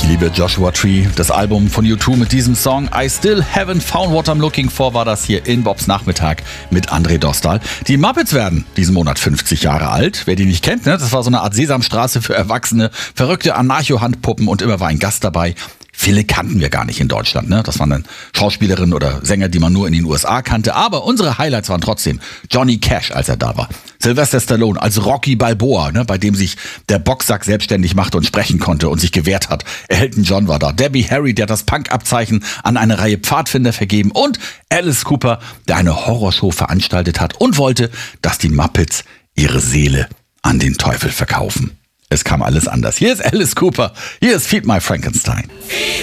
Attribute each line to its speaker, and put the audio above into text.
Speaker 1: liebe Joshua Tree, das Album von U2 mit diesem Song I Still Haven't Found What I'm Looking For war das hier in Bobs Nachmittag mit André Dostal. Die Muppets werden diesen Monat 50 Jahre alt. Wer die nicht kennt, ne? Das war so eine Art Sesamstraße für Erwachsene, verrückte Anarcho-Handpuppen und immer war ein Gast dabei. Viele kannten wir gar nicht in Deutschland, ne? Das waren dann Schauspielerinnen oder Sänger, die man nur in den USA kannte. Aber unsere Highlights waren trotzdem Johnny Cash, als er da war. Sylvester Stallone als Rocky Balboa, ne? Bei dem sich der Boxsack selbstständig machte und sprechen konnte und sich gewehrt hat. Elton John war da. Debbie Harry, der hat das Punkabzeichen an eine Reihe Pfadfinder vergeben. Und Alice Cooper, der eine Horrorshow veranstaltet hat und wollte, dass die Muppets ihre Seele an den Teufel verkaufen. Es kam alles anders. Hier ist Alice Cooper. Hier ist Feed My Frankenstein.